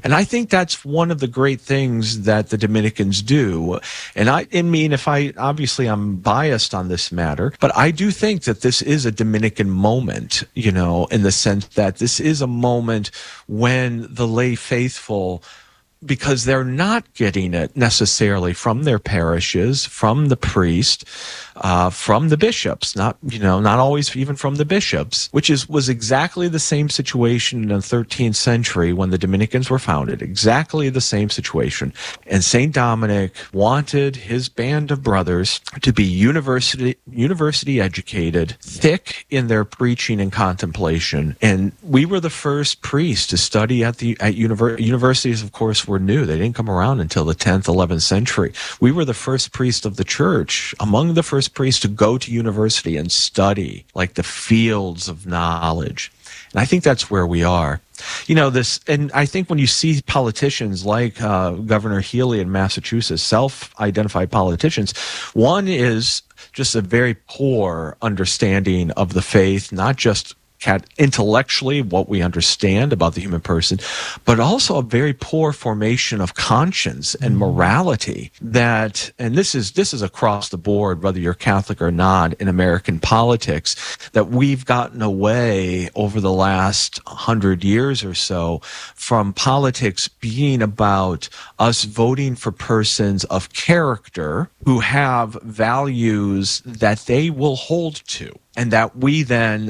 And I think that's one of the great things that the Dominicans do. And obviously I'm biased on this matter, but I do think that this is a Dominican moment, in the sense that this is a moment when the lay faithful, because they're not getting it necessarily from their parishes, from the priest, from the bishops, not always even from the bishops, which was exactly the same situation in the 13th century when the Dominicans were founded, exactly the same situation. And St. Dominic wanted his band of brothers to be university educated, thick in their preaching and contemplation. And we were the first priests to study at universities, of course, were new. They didn't come around until the 10th, 11th century. We were the first priests of the church, among the first priests to go to university and study, like the fields of knowledge. And I think that's where we are. And I think when you see politicians like Governor Healey in Massachusetts, self-identified politicians, one is just a very poor understanding of the faith, not just intellectually what we understand about the human person, but also a very poor formation of conscience and morality and this is across the board, whether you're Catholic or not, in American politics, that we've gotten away over the last 100 years or so from politics being about us voting for persons of character who have values that they will hold to. And that we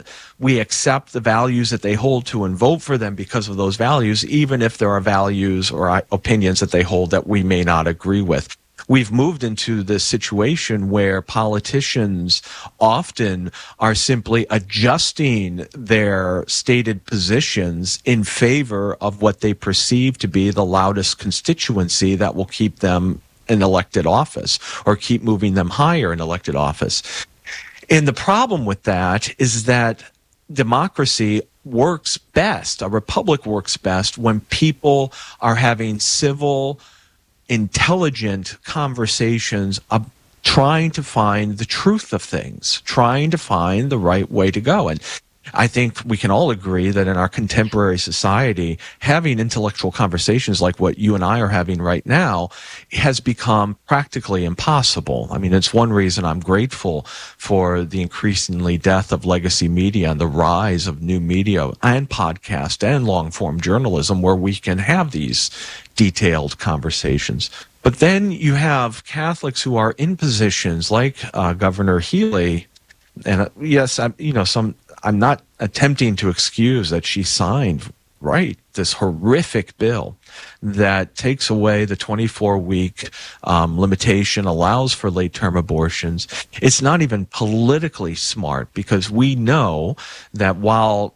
accept the values that they hold to and vote for them because of those values, even if there are values or opinions that they hold that we may not agree with. We've moved into this situation where politicians often are simply adjusting their stated positions in favor of what they perceive to be the loudest constituency that will keep them in elected office or keep moving them higher in elected office. And the problem with that is that democracy works best, a republic works best when people are having civil, intelligent conversations trying to find the truth of things, trying to find the right way to go. And I think we can all agree that in our contemporary society, having intellectual conversations like what you and I are having right now has become practically impossible. I mean, it's one reason I'm grateful for the increasingly death of legacy media and the rise of new media and podcast and long-form journalism where we can have these detailed conversations. But then you have Catholics who are in positions like Governor Healey, and yes, I'm not attempting to excuse that she signed this horrific bill that takes away the 24-week limitation, allows for late-term abortions. It's not even politically smart because we know that while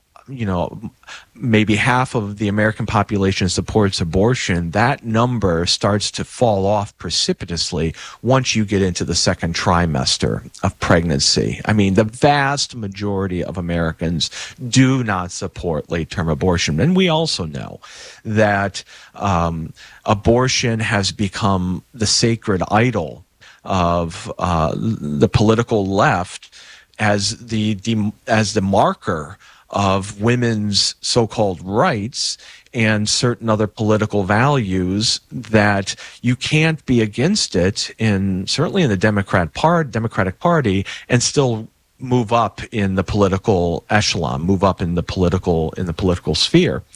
maybe half of the American population supports abortion, that number starts to fall off precipitously once you get into the second trimester of pregnancy. I mean, the vast majority of Americans do not support late-term abortion. And we also know that abortion has become the sacred idol of the political left as the marker of women's so-called rights and certain other political values, that you can't be against it certainly in the Democratic Party and still move up in the political echelon, move up in the political sphere.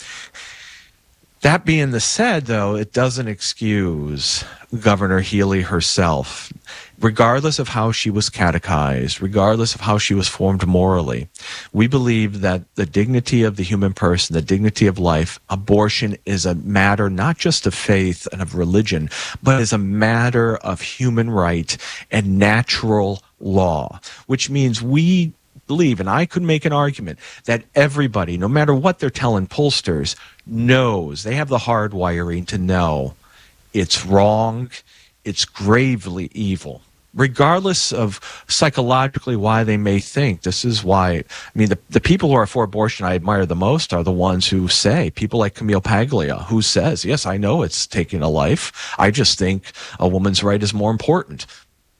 That being said, though, it doesn't excuse Governor Healey herself. Regardless of how she was catechized, regardless of how she was formed morally, we believe that the dignity of the human person, the dignity of life, abortion is a matter not just of faith and of religion, but is a matter of human right and natural law, which means we believe, and I could make an argument, that everybody, no matter what they're telling pollsters, knows, they have the hard wiring to know it's wrong, it's gravely evil, regardless of psychologically why they may think this is why. I mean, the people who are for abortion I admire the most are the ones who say, people like Camille Paglia, who says, yes, I know it's taking a life, I just think a woman's right is more important.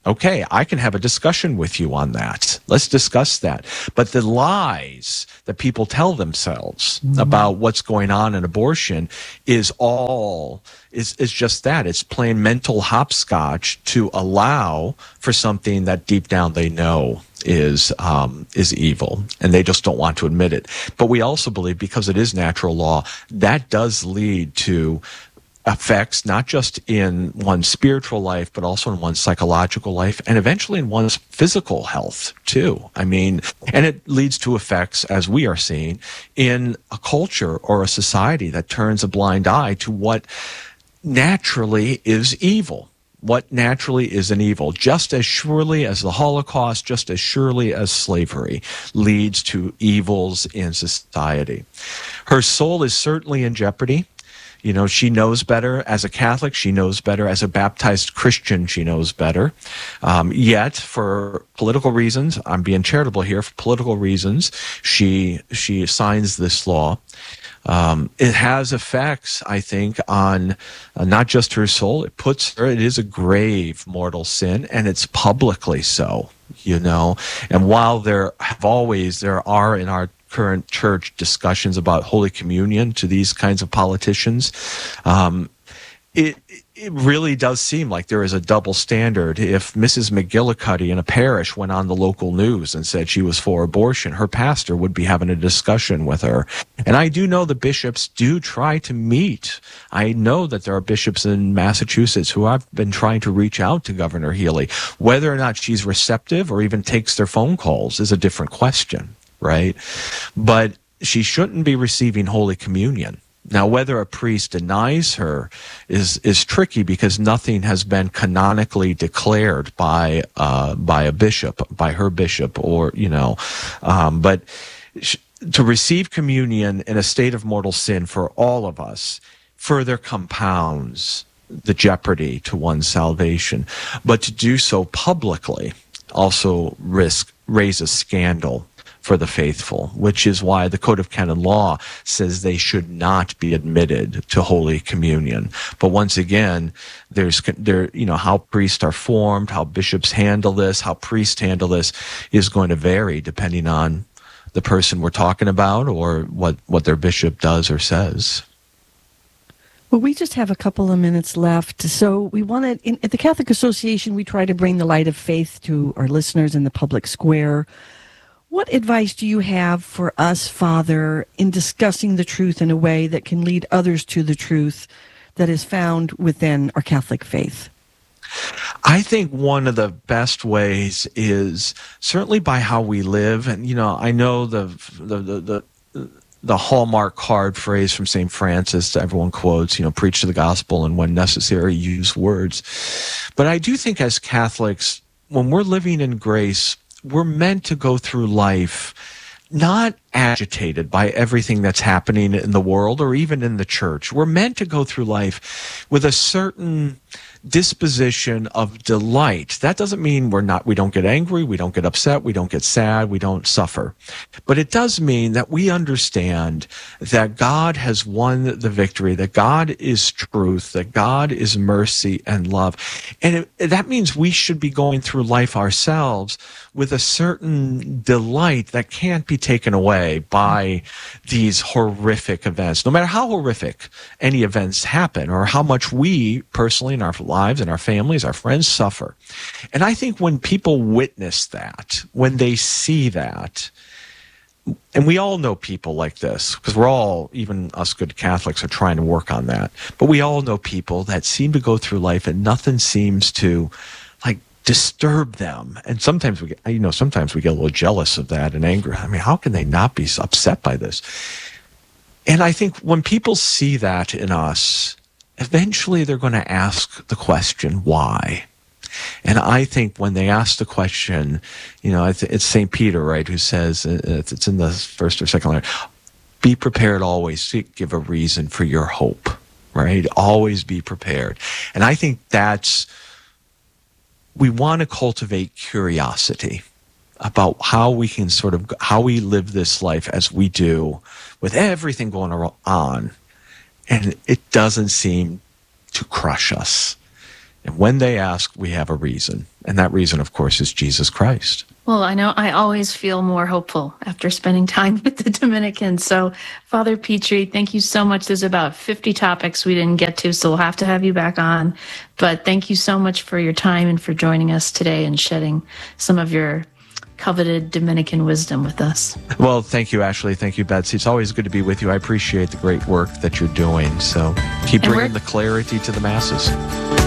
Okay, I can have a discussion with you on that. Let's discuss that. But the lies that people tell themselves about what's going on in abortion is just that. It's plain mental hopscotch to allow for something that deep down they know is evil, and they just don't want to admit it. But we also believe, because it is natural law, that does lead to effects not just in one's spiritual life, but also in one's psychological life, and eventually in one's physical health too. I mean, and it leads to effects, as we are seeing, in a culture or a society that turns a blind eye to what naturally is evil. What naturally is an evil, just as surely as the Holocaust, just as surely as slavery leads to evils in society. Her soul is certainly in jeopardy. You know, she knows better as a Catholic. She knows better as a baptized Christian. She knows better. Yet, for political reasons, I'm being charitable here, for political reasons, she signs this law. It has effects, I think, on not just her soul. It is a grave mortal sin, and it's publicly so, you know. And while there are in our current church discussions about Holy Communion to these kinds of politicians, it really does seem like there is a double standard. If Mrs. McGillicuddy in a parish went on the local news and said she was for abortion, her pastor would be having a discussion with her. And I do know the bishops do try to meet. I know that there are bishops in Massachusetts who have been trying to reach out to Governor Healy. Whether or not she's receptive or even takes their phone calls is a different question, right? But she shouldn't be receiving Holy Communion. Now, whether a priest denies her is tricky, because nothing has been canonically declared by a bishop, by her bishop, or, you know, but to receive communion in a state of mortal sin for all of us further compounds the jeopardy to one's salvation. But to do so publicly also raises scandal for the faithful, which is why the Code of Canon Law says they should not be admitted to Holy Communion. But once again, how priests are formed, how bishops handle this, how priests handle this is going to vary depending on the person we're talking about or what their bishop does or says. Well, we just have a couple of minutes left. So we want to, at the Catholic Association, we try to bring the light of faith to our listeners in the public square. What advice do you have for us, Father, in discussing the truth in a way that can lead others to the truth that is found within our Catholic faith? I think one of the best ways is certainly by how we live. And, you know, I know the hallmark card phrase from St. Francis that everyone quotes, you know, preach to the gospel and when necessary, use words. But I do think as Catholics, when we're living in grace, we're meant to go through life not agitated by everything that's happening in the world or even in the church. We're meant to go through life with a certain disposition of delight. That doesn't mean we don't get angry, we don't get upset, we don't get sad, we don't suffer. But it does mean that we understand that God has won the victory, that God is truth, that God is mercy and love. And that means we should be going through life ourselves with a certain delight that can't be taken away by these horrific events. No matter how horrific any events happen or how much we personally in our lives and our families, our friends suffer. And I think when people witness that, when they see that, and we all know people like this, because we're all, even us good Catholics, are trying to work on that. But we all know people that seem to go through life and nothing seems to disturb them. And sometimes we get a little jealous of that and angry. I mean, how can they not be upset by this? And I think when people see that in us, eventually they're going to ask the question, why? And I think when they ask the question, you know, it's St. Peter, right, who says, it's in the first or second letter, be prepared always to give a reason for your hope, right? Always be prepared. And I think we want to cultivate curiosity about how we can how we live this life as we do with everything going on. And it doesn't seem to crush us. When they ask, we have a reason. And that reason, of course, is Jesus Christ. Well, I know I always feel more hopeful after spending time with the Dominicans. So, Father Petrie, thank you so much. There's about 50 topics we didn't get to, so we'll have to have you back on. But thank you so much for your time and for joining us today and shedding some of your coveted Dominican wisdom with us. Well, thank you, Ashley. Thank you, Betsy. It's always good to be with you. I appreciate the great work that you're doing. So keep bringing the clarity to the masses.